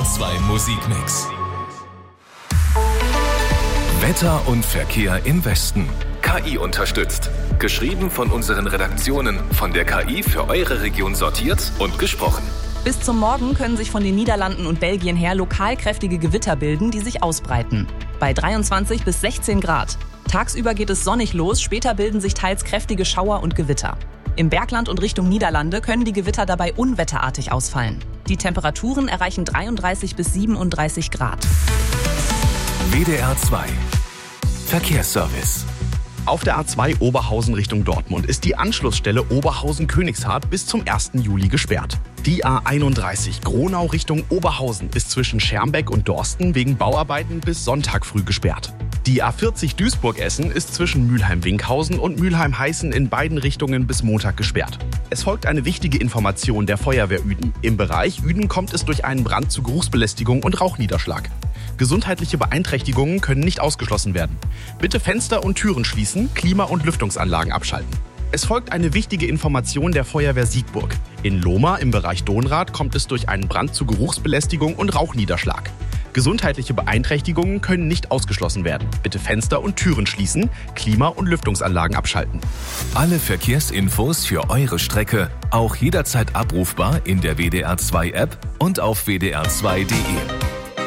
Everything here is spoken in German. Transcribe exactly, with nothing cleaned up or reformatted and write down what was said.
zwei Musikmix. Wetter und Verkehr im Westen. K I unterstützt. Geschrieben von unseren Redaktionen, von der K I für eure Region sortiert und gesprochen. Bis zum Morgen können sich von den Niederlanden und Belgien her lokal kräftige Gewitter bilden, die sich ausbreiten. Bei dreiundzwanzig bis sechzehn Grad. Tagsüber geht es sonnig los, später bilden sich teils kräftige Schauer und Gewitter. Im Bergland und Richtung Niederlande können die Gewitter dabei unwetterartig ausfallen. Die Temperaturen erreichen dreiunddreißig bis siebenunddreißig Grad. W D R zwei Verkehrsservice. Auf der A zwei Oberhausen Richtung Dortmund ist die Anschlussstelle Oberhausen-Königshardt bis zum ersten Juli gesperrt. Die A einunddreißig Gronau Richtung Oberhausen ist zwischen Schermbeck und Dorsten wegen Bauarbeiten bis Sonntag früh gesperrt. Die A vierzig Duisburg-Essen ist zwischen Mülheim-Winkhausen und Mülheim-Heißen in beiden Richtungen bis Montag gesperrt. Es folgt eine wichtige Information der Feuerwehr Ueden. Im Bereich Ueden kommt es durch einen Brand zu Geruchsbelästigung und Rauchniederschlag. Gesundheitliche Beeinträchtigungen können nicht ausgeschlossen werden. Bitte Fenster und Türen schließen, Klima- und Lüftungsanlagen abschalten. Es folgt eine wichtige Information der Feuerwehr Siegburg. In Lohmar im Bereich Dohnrad kommt es durch einen Brand zu Geruchsbelästigung und Rauchniederschlag. Gesundheitliche Beeinträchtigungen können nicht ausgeschlossen werden. Bitte Fenster und Türen schließen, Klima- und Lüftungsanlagen abschalten. Alle Verkehrsinfos für eure Strecke auch jederzeit abrufbar in der W D R zwei App und auf W D R zwei punkt D E.